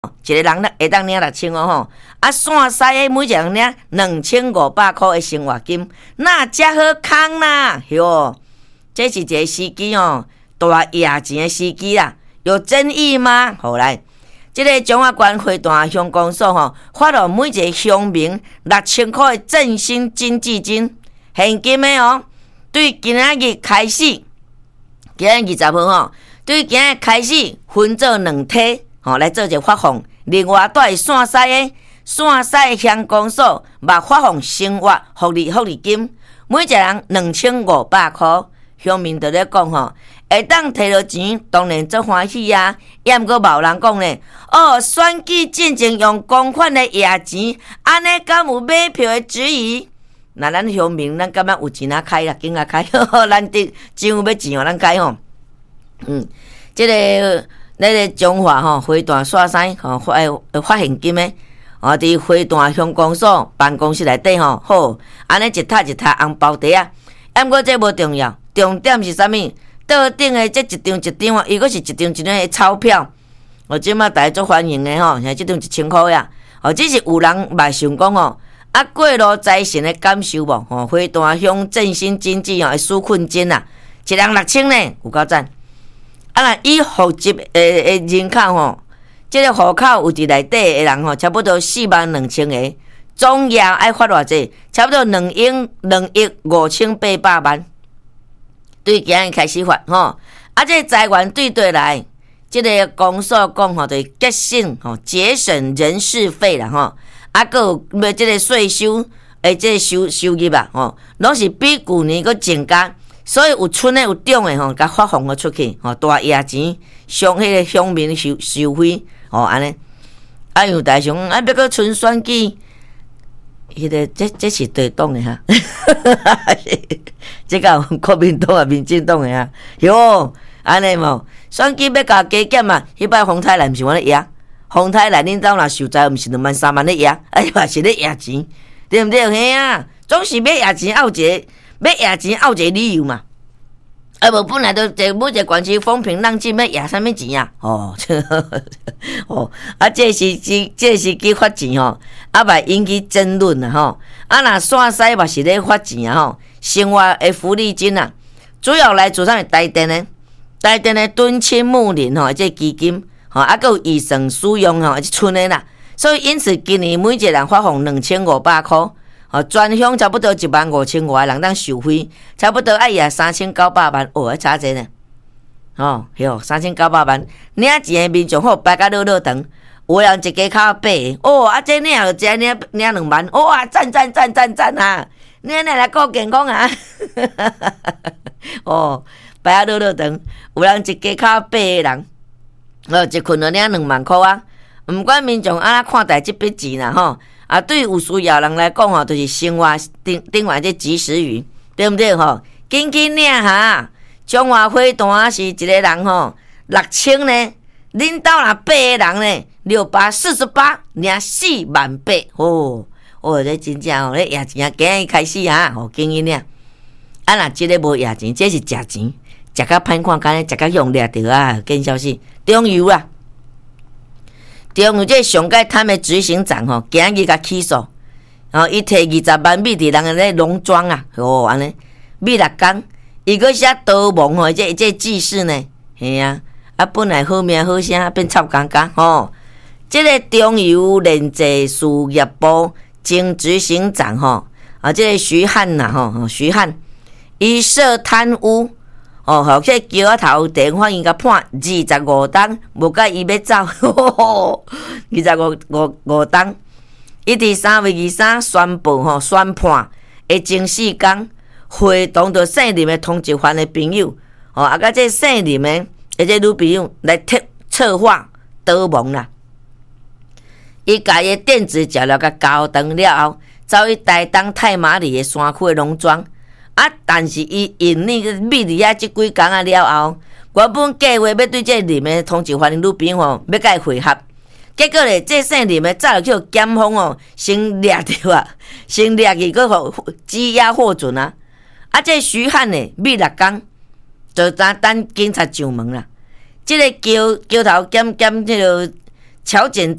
一个人会当领6000哦吼。啊，线西的每一个人领2500块的生活金，那遮好康啦！哟，这是一个司机哦，大野钱的司机啦，有争议吗？好来，这个中华关花旦乡公所吼，发了每一个乡民6000块的振兴经济金，现金的哦。对今仔日开始，今仔20号吼，对今仔日开始分做2梯，吼来做一个发放。另外，在线西乡公所嘛发放生活福利金，每一个人2500块。乡民就咧讲吼，会当摕到钱，当然足欢喜啊。也毋过嘛有人讲咧，选举进前用公款的野钱，安尼敢有买票的质疑？那咱乡民，咱感觉有钱啊开啦，紧啊开，咱得政府要钱哦，咱开吼。这个咱个中华吼花旦线西吼发现金的，伫花旦乡公所办公室内底吼，好，安尼一沓红包袋啊。毋过这无重要，重点是啥物？桌顶的这一张啊，伊阁是一张的钞票。即马大家足欢迎的吼，像即张1000块呀。只是有人嘛想讲吼，过路财神的感受无？花旦乡振兴经济的纾困金啊，一人6000呢，有够赞。若以户籍人口吼，即个户口有伫内底的人吼，差不多42000个。总额爱发偌济？差不多2亿5800万。对今日开始发吼，这个财源对来，这个公所讲吼，就是节省人事费啦吼，个有这个税收这个收入啊吼，拢是比旧年阁增加，所以有村的有中的吼，甲发放了出去吼，大野钱向迄个乡民收费吼，安尼。有大雄要阁村选举。迄个这是对党的哈，这个国民党啊、民进党的啊，哟，安尼无选举要甲加减嘛？迄摆洪泰来毋是我咧赢，洪泰来恁兜若受灾，毋是2万3万咧赢，嘛是咧赢钱，对毋对？嘿啊，总是要赢钱，要有一个理由嘛。无本来都每一个县市风平浪静，要赢啥物钱啊？这是去发钱吼，嘛引起争论啊吼。若线西嘛是咧发钱啊吼，生活的福利金啊，主要来自啥物？台电的敦亲睦邻吼，这基金吼，阁有预算使用吼，村的啦。所以因此今年每一个人发放2500块。全乡差不多15500个人当受惠，差不多爱也3900万，差济呢。3900万，领钱的民众好摆甲乐长，有人一家口8个，这领就这领2万，哇，赞啊！领来顾健康啊，摆甲乐长，有人一家口8个人，一群就领2万块啊。毋管民众安怎看待这笔钱啦吼。对有需要人来讲吼，就是生活顶完这及时雨，对毋对吼？紧领哈！中华花旦是一个人吼6000呢，恁兜若8个人呢，648领48000这真正吼，咧赢钱啊，今日开始啊，紧领。若即个无赢钱，这是食钱，食甲歹看，敢食甲用掠着啊！见消息，中油啦。中油这上届贪的执行长吼，今日甲起诉，伊摕20万米伫人个咧农庄啊，安尼米6工，伊阁写刀盟吼，这记事呢，嘿啊，本来好名好声变臭干干吼。这个中油炼制事业部前执行长吼，这个徐汉呐吼，徐汉，伊涉贪污。这桥头地方法院甲判25档，无甲伊要走，25档。伊伫3月23宣布宣判，会前4天会同着姓林的通缉犯的朋友，甲这姓林的这女朋友来策划逃亡啦。伊甲伊电子资料甲交断了后，走去台东太麻里的山区的农庄。但是伊因那个米伫遐即几工啊了后，原本计划要对这林的通缉犯的女朋友要甲伊会合，结果咧，这姓林的早就检方先掠着啊，先掠去个羁押获准啊。这徐汉呢，米6工就等警察上门啦。这个桥头检这个乔检